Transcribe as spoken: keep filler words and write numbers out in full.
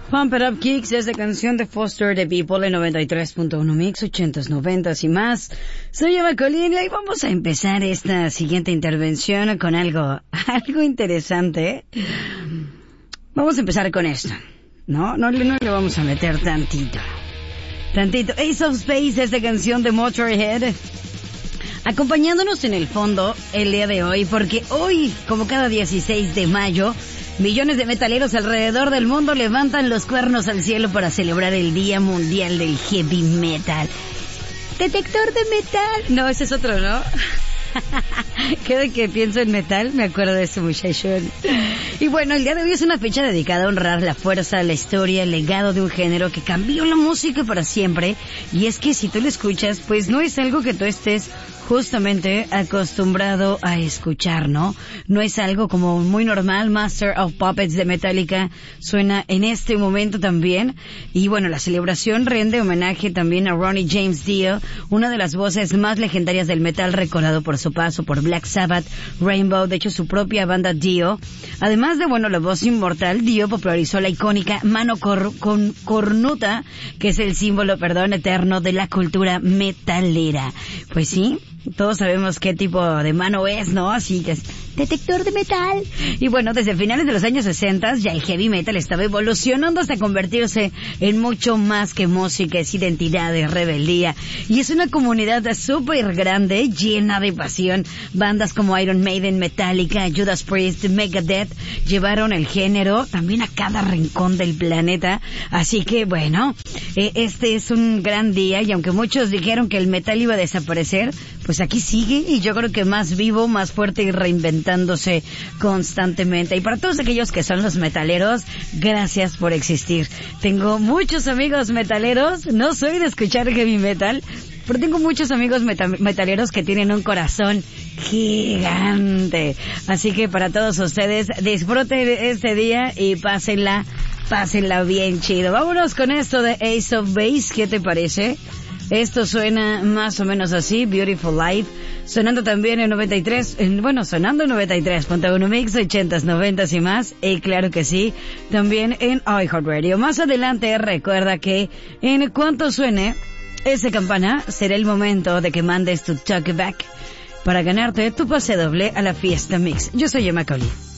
Pump It Up Kicks es de canción de Foster the People en noventa y tres punto uno Mix, ochentas, noventas y más. Soy Eva Colina y vamos a empezar esta siguiente intervención con algo, algo interesante. Vamos a empezar con esto. No, no, no le vamos a meter tantito. Tantito. Ace of Space es de canción de Motorhead. Acompañándonos en el fondo el día de hoy, porque hoy, como cada dieciséis de mayo, millones de metaleros alrededor del mundo levantan los cuernos al cielo para celebrar el Día Mundial del Heavy Metal. Detector de metal. No, ese es otro, ¿no? Cada que pienso en metal me acuerdo de ese muchachón. Y bueno, el día de hoy es una fecha dedicada a honrar la fuerza, la historia, el legado de un género que cambió la música para siempre. Y es que si tú lo escuchas, pues no es algo que tú estés justamente acostumbrado a escuchar, ¿no? No es algo como muy normal. Master of Puppets de Metallica suena en este momento también. Y bueno, la celebración rinde homenaje también a Ronnie James Dio, una de las voces más legendarias del metal, recordado por su paso por Black Sabbath, Rainbow, de hecho su propia banda Dio. Además de, bueno, la voz inmortal, Dio popularizó la icónica mano cor- con cornuta, que es el símbolo, perdón, eterno de la cultura metalera. Pues sí, todos sabemos qué tipo de mano es, ¿no? Así que es detector de metal. Y bueno, desde finales de los años sesenta ya el heavy metal estaba evolucionando hasta convertirse en mucho más que música, es identidad, es rebeldía. Y es una comunidad súper grande, llena de pasión. Bandas como Iron Maiden, Metallica, Judas Priest, Megadeth llevaron el género también a cada rincón del planeta. Así que bueno, eh, este es un gran día, y aunque muchos dijeron que el metal iba a desaparecer, pues aquí sigue, y yo creo que más vivo, más fuerte y reinventándose constantemente. Y para todos aquellos que son los metaleros, gracias por existir. Tengo muchos amigos metaleros, no soy de escuchar heavy metal, pero tengo muchos amigos meta- metaleros que tienen un corazón gigante. Así que para todos ustedes, disfruten este día y pásenla, pásenla bien chido. Vámonos con esto de Ace of Base, ¿qué te parece? Esto suena más o menos así, Beautiful Life, sonando también en noventa y tres, en, bueno, sonando en noventa y tres punto uno Mix, ochentas, noventas y más, y claro que sí, también en iHeartRadio. Más adelante, recuerda que en cuanto suene esa campana, será el momento de que mandes tu talkback para ganarte tu pase doble a la fiesta Mix. Yo soy Emma Collie.